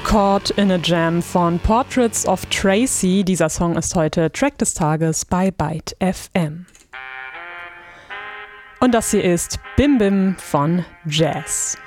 Caught in a Jam von Portraits of Tracy. Dieser Song ist heute Track des Tages bei Byte FM. Und das hier ist Bim Bim von Jazz.